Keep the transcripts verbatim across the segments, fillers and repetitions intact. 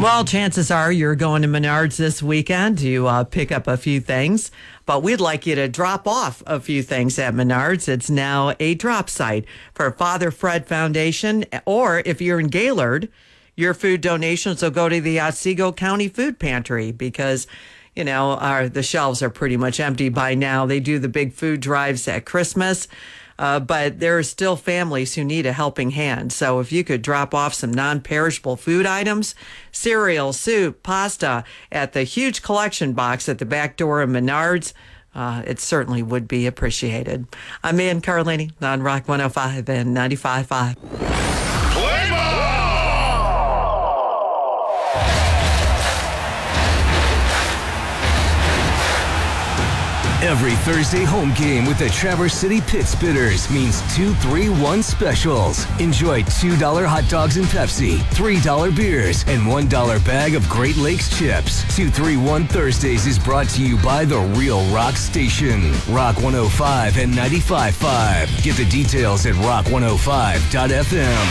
Well, chances are you're going to Menards this weekend to uh, pick up a few things, but we'd like you to drop off a few things at Menards. It's now a drop site for Father Fred Foundation, or if you're in Gaylord, your food donations will go to the Otsego County Food Pantry because, you know, our, the shelves are pretty much empty by now. They do the big food drives at Christmas. Uh, but there are still families who need a helping hand. So if you could drop off some non-perishable food items, cereal, soup, pasta, at the huge collection box at the back door of Menards, uh, it certainly would be appreciated. I'm Ann Carlini on Rock one oh five and ninety-five point five. Every Thursday home game with the Traverse City Pit Spitters means two three one specials. Enjoy two dollar hot dogs and Pepsi, three dollar beers, and one dollar bag of Great Lakes chips. two three one Thursdays is brought to you by The Real Rock Station. Rock one oh five and ninety-five point five. Get the details at rock one oh five dot f m.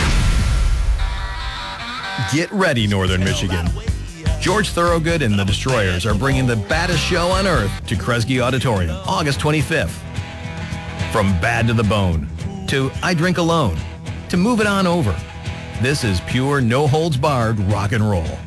Get ready, Northern Michigan. George Thorogood and the Destroyers are bringing the baddest show on earth to Kresge Auditorium, August twenty-fifth. From Bad to the Bone, to I Drink Alone, to Move It On Over. This is pure, no-holds-barred rock and roll.